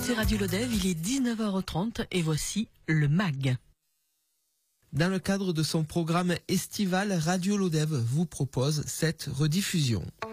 C'est Radio Lodève, il est 19h30 et voici le MAG. Dans le cadre de son programme estival, Radio Lodève vous propose cette rediffusion.